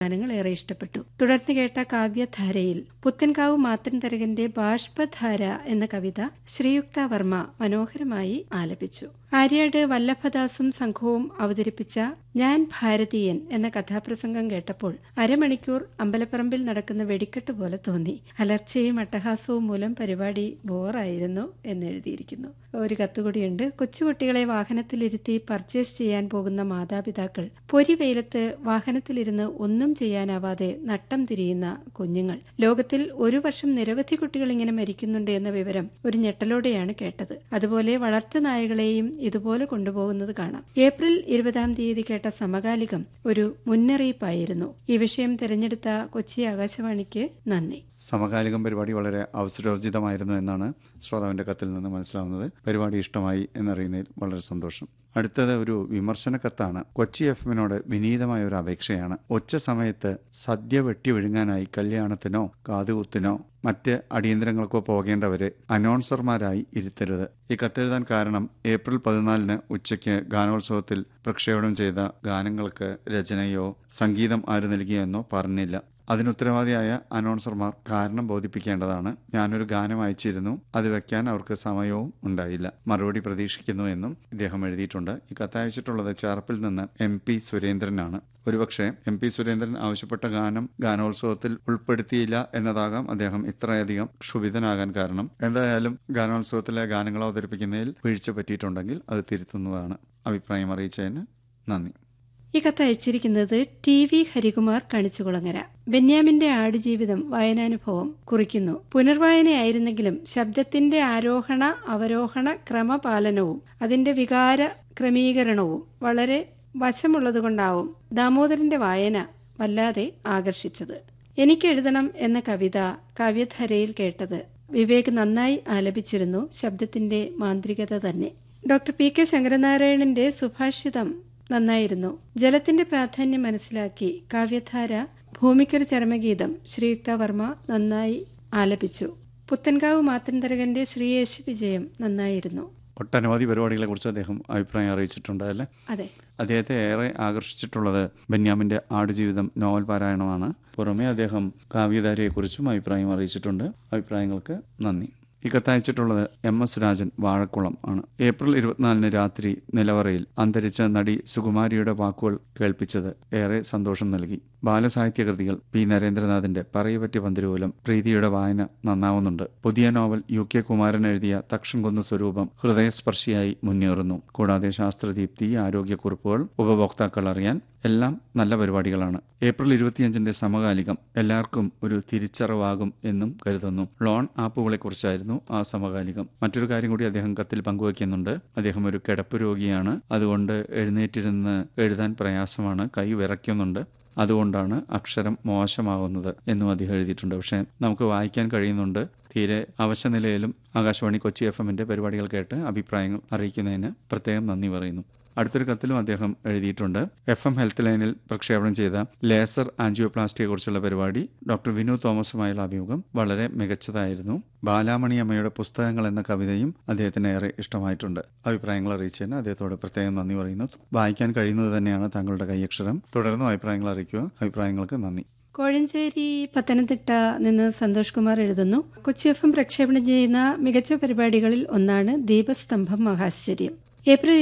ഗാനങ്ങൾ ഏറെ ഇഷ്ടപ്പെട്ടു. തുടർന്ന് കേട്ട കാവ്യധാരയിൽ പുത്തൻകാവ് മാത്തൻ തരകന്റെ ബാഷ്പധാര എന്ന കവിത ശ്രീയുക്ത വർമ്മ മനോഹരമായി ആലപിച്ചു. ആര്യാട് വല്ലഭദാസും സംഘവും അവതരിപ്പിച്ച ഞാൻ ഭാരതീയൻ എന്ന കഥാപ്രസംഗം കേട്ടപ്പോൾ അരമണിക്കൂർ അമ്പലപ്പറമ്പിൽ നടക്കുന്ന വെടിക്കെട്ട് പോലെ തോന്നി. അലർച്ചയും അട്ടഹാസവും മൂലം പരിപാടി ബോറായിരുന്നു എന്നെഴുതിയിരിക്കുന്നു. ഒരു കത്തുകൂടിയുണ്ട്. കൊച്ചുകുട്ടികളെ വാഹനത്തിലിരുത്തി പർച്ചേസ് ചെയ്യാൻ പോകുന്ന മാതാപിതാക്കൾ, പൊരിവെയിലത്ത് വാഹനത്തിലിരുന്ന് ഒന്നും ചെയ്യാനാവാതെ നട്ടം തിരിയുന്ന കുഞ്ഞുങ്ങൾ. ലോകത്തിൽ ഒരു വർഷം നിരവധി കുട്ടികൾ ഇങ്ങനെ മരിക്കുന്നുണ്ട് എന്ന വിവരം ഒരു ഞെട്ടലോടെയാണ് കേട്ടത്. അതുപോലെ വളർത്തുനായകളെയും ഇതുപോലെ കൊണ്ടുപോകുന്നത് കാണാം. ഏപ്രിൽ 20 കേട്ട സമകാലികം ഒരു മുന്നറിയിപ്പായിരുന്നു. ഈ വിഷയം തിരഞ്ഞെടുത്ത കൊച്ചി ആകാശവാണിക്ക് നന്ദി. സമകാലികം പരിപാടി വളരെ അവസരോചിതമായിരുന്നു എന്നാണ് ശ്രോതാവിന്റെ കത്തിൽ നിന്ന് മനസ്സിലാവുന്നത്. പരിപാടി ഇഷ്ടമായി എന്നറിയുന്നതിൽ വളരെ സന്തോഷം. അടുത്തത് ഒരു വിമർശന കത്താണ്. കൊച്ചി എഫ്എമ്മിനോട് വിനീതമായ ഒരു അപേക്ഷയാണ്. ഉച്ച സമയത്ത് സദ്യ വെട്ടി വിഴുങ്ങാനായി കല്യാണത്തിനോ കാതുകുത്തിനോ മറ്റ് അടിയന്തരങ്ങൾക്കോ പോകേണ്ടവരെ അനൗൺസർമാരായി ഇരുത്തരുത്. ഈ കത്തെഴുതാൻ കാരണം ഏപ്രിൽ 14 ഉച്ചയ്ക്ക് ഗാനോത്സവത്തിൽ പ്രക്ഷേപണം ചെയ്ത ഗാനങ്ങൾക്ക് രചനയോ സംഗീതം ആര് നൽകിയെന്നോ പറഞ്ഞില്ല. അതിനുത്തരവാദിയായ അനൗൺസർമാർ കാരണം ബോധിപ്പിക്കേണ്ടതാണ്. ഞാനൊരു ഗാനം അയച്ചിരുന്നു, അത് വെക്കാൻ അവർക്ക് സമയവും ഉണ്ടായില്ല. മറുപടി പ്രതീക്ഷിക്കുന്നു എന്നും ഇദ്ദേഹം എഴുതിയിട്ടുണ്ട്. ഈ കത്തയച്ചിട്ടുള്ളത് ചേർപ്പിൽ നിന്ന് MP സുരേന്ദ്രനാണ്. ഒരുപക്ഷെ MP സുരേന്ദ്രൻ ആവശ്യപ്പെട്ട ഗാനം ഗാനോത്സവത്തിൽ ഉൾപ്പെടുത്തിയില്ല എന്നതാകാം അദ്ദേഹം ഇത്രയധികം ക്ഷുഭിതനാകാൻ കാരണം. എന്തായാലും ഗാനോത്സവത്തിലെ ഗാനങ്ങൾ അവതരിപ്പിക്കുന്നതിൽ വീഴ്ച പറ്റിയിട്ടുണ്ടെങ്കിൽ അത് തിരുത്തുന്നതാണ്. അഭിപ്രായം അറിയിച്ചതിന് നന്ദി. ഈ കത്ത് അയച്ചിരിക്കുന്നത് TV ഹരികുമാർ കണിച്ചുകുളങ്ങര. ബെന്യാമിന്റെ ആടുജീവിതം വായനാനുഭവം കുറിക്കുന്നു. പുനർവായനയായിരുന്നെങ്കിലും ശബ്ദത്തിന്റെ ആരോഹണ അവരോഹണ ക്രമപാലനവും അതിന്റെ വികാര ക്രമീകരണവും വളരെ വശമുള്ളതുകൊണ്ടാവും ദാമോദരന്റെ വായന വല്ലാതെ ആകർഷിച്ചത്. എനിക്ക് എഴുതണം എന്ന കവിത കാവ്യധാരയിൽ കേട്ടത് വിവേക് നന്നായി ആലപിച്ചിരുന്നു. ശബ്ദത്തിന്റെ മാന്ത്രികത തന്നെ. ഡോക്ടർ PK ശങ്കരനാരായണന്റെ സുഭാഷിതം നന്നായിരുന്നു. ജലത്തിന്റെ പ്രാധാന്യം മനസ്സിലാക്കി കാവ്യധാര ഭൂമിക്കൊരു ചരമഗീതം ശ്രീയുക്ത വർമ്മ നന്നായി ആലപിച്ചു. പുത്തൻകാവ് മാത്തൻ തരകന്റെ ശ്രീയേശു വിജയം നന്നായിരുന്നു. ഒട്ടനവധി പരിപാടികളെ കുറിച്ച് അദ്ദേഹം അഭിപ്രായം അറിയിച്ചിട്ടുണ്ട് അല്ലേ? അതെ. അദ്ദേഹത്തെ ഏറെ ആകർഷിച്ചിട്ടുള്ളത് ബെന്യാമിന്റെ ആടുജീവിതം നോവൽ പാരായണമാണ്. പുറമെ അദ്ദേഹം കാവ്യധാരയെക്കുറിച്ചും അഭിപ്രായം അറിയിച്ചിട്ടുണ്ട്. അഭിപ്രായങ്ങൾക്ക് നന്ദി. ഈ കത്തയച്ചിട്ടുള്ളത് MS രാജൻ വാഴക്കുളം ആണ്. ഏപ്രിൽ 24 രാത്രി നിലവറയിൽ അന്തരിച്ച നടി സുകുമാരിയുടെ വാക്കുകൾ കേൾപ്പിച്ചത് ഏറെ സന്തോഷം നൽകി. ബാലസാഹിത്യകൃതികൾ P നരേന്ദ്രനാഥിന്റെ പറയപറ്റിയ പന്തിരൂലം പ്രീതിയുടെ വായന നന്നാവുന്നുണ്ട്. പുതിയ നോവൽ UK കുമാരൻ എഴുതിയ തക്ഷൻകുന്ന് സ്വരൂപം ഹൃദയസ്പർശിയായി മുന്നേറുന്നു. കൂടാതെ ശാസ്ത്രദീപ്തി, ആരോഗ്യക്കുറിപ്പുകൾ, ഉപഭോക്താക്കൾ അറിയാൻ എല്ലാം നല്ല പരിപാടികളാണ്. ഏപ്രിൽ 25 സമകാലികം എല്ലാവർക്കും ഒരു തിരിച്ചറിവാകും എന്നും കരുതുന്നു. ലോൺ ആപ്പുകളെ കുറിച്ചായിരുന്നു ആ സമകാലികം. മറ്റൊരു കാര്യം കൂടി അദ്ദേഹം കത്തിൽ പങ്കുവയ്ക്കുന്നുണ്ട്. അദ്ദേഹം ഒരു കിടപ്പ് രോഗിയാണ്. അതുകൊണ്ട് എഴുന്നേറ്റിരുന്ന് എഴുതാൻ പ്രയാസമാണ്, കൈ വിറയ്ക്കുന്നുണ്ട്. അതുകൊണ്ടാണ് അക്ഷരം മോശമാകുന്നത് എന്നും അദ്ദേഹം എഴുതിയിട്ടുണ്ട്. പക്ഷെ നമുക്ക് വായിക്കാൻ കഴിയുന്നുണ്ട്. തീരെ അവശനിലയിലും ആകാശവാണി കൊച്ചി FM പരിപാടികൾ കേട്ട് അഭിപ്രായങ്ങൾ അറിയിക്കുന്നതിന് പ്രത്യേകം നന്ദി പറയുന്നു. അടുത്തൊരു കത്തിലും അദ്ദേഹം എഴുതിയിട്ടുണ്ട്. FM ഹെൽത്ത് ലൈനിൽ പ്രക്ഷേപണം ചെയ്ത ലേസർ ആൻജിയോപ്ലാസ്റ്റിയെ കുറിച്ചുള്ള പരിപാടി ഡോക്ടർ വിനു തോമസുമായുള്ള അഭിമുഖം വളരെ മികച്ചതായിരുന്നു. ബാലാമണി അമ്മയുടെ പുസ്തകങ്ങൾ എന്ന കവിതയും അദ്ദേഹത്തിന് ഏറെ ഇഷ്ടമായിട്ടുണ്ട്. അഭിപ്രായങ്ങൾ അറിയിച്ചതിന് അദ്ദേഹത്തോട് പ്രത്യേകം നന്ദി പറയുന്നു. വായിക്കാൻ കഴിയുന്നത് തന്നെയാണ് താങ്കളുടെ കൈയക്ഷരം. തുടർന്നും അഭിപ്രായങ്ങൾ അറിയിക്കുക. അഭിപ്രായങ്ങൾക്ക് നന്ദി. കോഴഞ്ചേരി പത്തനംതിട്ട നിന്ന് സന്തോഷ് കുമാർ എഴുതുന്നു. കൊച്ചി FM പ്രക്ഷേപണം ചെയ്യുന്ന മികച്ച പരിപാടികളിൽ ഒന്നാണ് ദീപസ്തംഭം മഹാശ്ചര്യം. ഏപ്രിൽ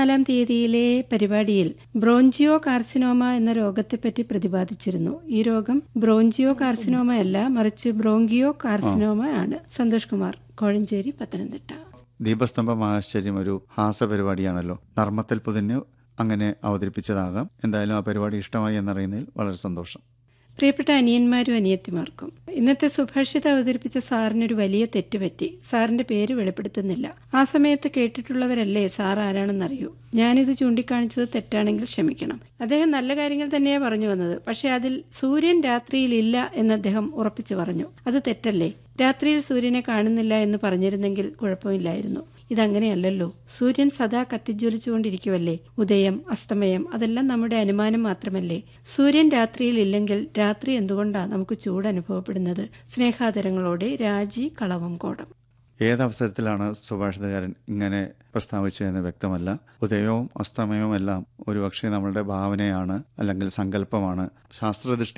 24 പരിപാടിയിൽ ബ്രോഞ്ചിയോ കാർസിനോമ എന്ന രോഗത്തെപ്പറ്റി പ്രതിപാദിച്ചിരുന്നു. ഈ രോഗം ബ്രോഞ്ചിയോ കാർസിനോമ അല്ല, മറിച്ച് ബ്രോങ്കിയോ കാർസിനോമ ആണ്. സന്തോഷ് കുമാർ, കോഴഞ്ചേരി, പത്തനംതിട്ട. ദീപസ്തംഭം മഹാശ്ചര്യം ഒരു ഹാസ്യപരിപാടിയാണല്ലോ. നർമ്മത്തിൽ പൊതിഞ്ഞ് അങ്ങനെ അവതരിപ്പിച്ചതാകാം. എന്തായാലും ആ പരിപാടി ഇഷ്ടമായി എന്നറിയുന്നതിൽ വളരെ സന്തോഷം. പ്രിയപ്പെട്ട അനിയന്മാരും അനിയത്തിമാർക്കും, ഇന്നത്തെ സുഭാഷിതം അവതരിപ്പിച്ച സാറിനൊരു വലിയ തെറ്റുപറ്റി. സാറിന്റെ പേര് വെളിപ്പെടുത്തുന്നില്ല. ആ സമയത്ത് കേട്ടിട്ടുള്ളവരല്ലേ സാർ ആരാണെന്നറിയൂ. ഞാനിത് ചൂണ്ടിക്കാണിച്ചത് തെറ്റാണെങ്കിൽ ക്ഷമിക്കണം. അദ്ദേഹം നല്ല കാര്യങ്ങൾ തന്നെയാണ് പറഞ്ഞു വന്നത്. പക്ഷെ അതിൽ സൂര്യൻ രാത്രിയിൽ ഇല്ല എന്ന് അദ്ദേഹം ഉറപ്പിച്ചു പറഞ്ഞു. അത് തെറ്റല്ലേ? രാത്രിയിൽ സൂര്യനെ കാണുന്നില്ല എന്ന് പറഞ്ഞിരുന്നെങ്കിൽ കുഴപ്പമില്ലായിരുന്നു. ഇതങ്ങനെയല്ലല്ലോ. സൂര്യൻ സദാ കത്തിജ്വലിച്ചുകൊണ്ടിരിക്കുവല്ലേ. ഉദയം, അസ്തമയം അതെല്ലാം നമ്മുടെ അനുമാനം മാത്രമല്ലേ. സൂര്യൻ രാത്രിയിൽ ഇല്ലെങ്കിൽ രാത്രി എന്തുകൊണ്ടാണ് നമുക്ക് ചൂട് അനുഭവപ്പെടുന്നത്? സ്നേഹാദരങ്ങളോടെ രാജി, കളവംകോടം. ഏതവസരത്തിലാണ് സുഭാഷിതകാരൻ ഇങ്ങനെ പ്രസ്താവിച്ചതെന്ന് വ്യക്തമല്ല. ഉദയവും അസ്തമയവും എല്ലാം ഒരുപക്ഷെ നമ്മളുടെ ഭാവനയാണ് അല്ലെങ്കിൽ സങ്കല്പമാണ്. ശാസ്ത്രദൃഷ്ടി